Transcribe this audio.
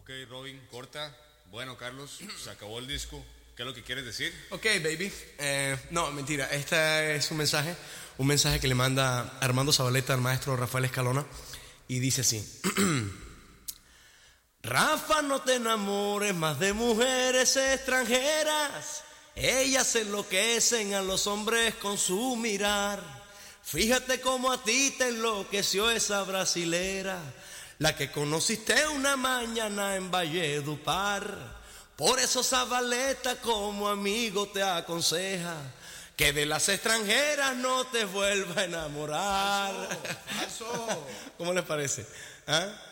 Ok, Robin, corta. Bueno, Carlos, se acabó el disco. ¿Qué es lo que quieres decir? Ok, baby. No, mentira. Este es un mensaje que le manda Armando Zabaleta al maestro Rafael Escalona. Y dice así: Rafa, no te enamores más de mujeres extranjeras. Ellas enloquecen a los hombres con su mirar. Fíjate cómo a ti te enloqueció esa brasilera, la que conociste una mañana en Valledupar. Por eso Zabaleta como amigo te aconseja que de las extranjeras no te vuelva a enamorar. Falso. ¿Cómo les parece? ¿Ah?